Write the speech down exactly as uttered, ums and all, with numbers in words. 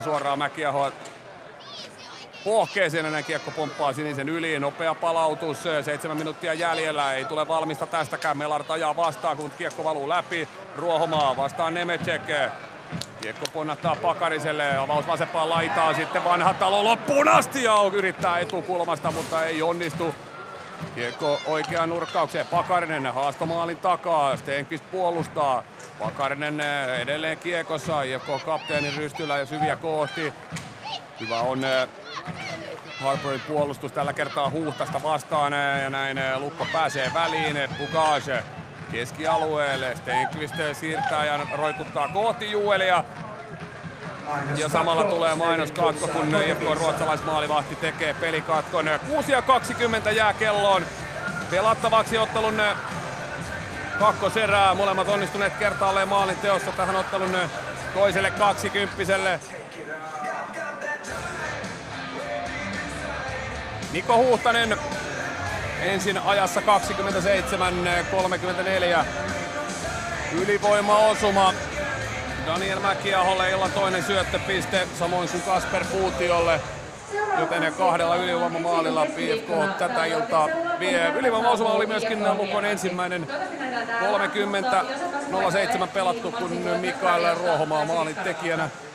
Suoraan Mäkiaho pohkeeseen, enää kiekko pomppaa sinisen yli, nopea palautus, seitsemän minuuttia jäljellä, ei tule valmista tästäkään, Melart ajaa vastaan, kun kiekko valuu läpi, Ruohomaa vastaan Nemecek, kiekko ponnahtaa Pakariselle, avaus vasempaan laitaan, sitten Vanhatalo loppuun asti ja yrittää etukulmasta, mutta ei onnistu. Kiekko oikeaan nurkkaukseen, Pakarinen haastomaalin takaa, Stenqvist puolustaa, Pakarinen edelleen kiekossa, I F K kapteenin rystyllä ja syviä kohti. Hyvä on Harperin puolustus tällä kertaa Huhtasta vastaan ja näin Lukko pääsee väliin, Bugage keskialueelle, Stenqvist siirtää ja roikuttaa kohti Juelia. Ja samalla tulee mainoskatko, kun I F K ruotsalaismaalivahti tekee pelikatkon. kuusi kaksikymmentä jää kelloon pelattavaksi ottelun kakkoserää. Molemmat onnistuneet kertaalleen maalin teossa tähän ottelun toiselle kaksikymppiselle. Niko Huhtanen ensin ajassa kaksikymmentäseitsemän kolmekymmentäneljä. Ylivoimaosuma Daniel Mäkiaholle illan toinen syöttöpiste, samoin kuin Kasper Puutiolle. Joten kahdella ylivoimamaalilla I F K tätä iltaa vie. Ylivoimaosuma oli myöskin Lukon ensimmäinen kolmekymmentä nolla seitsemän pelattu, kun Mikael Ruohomaa maalin tekijänä.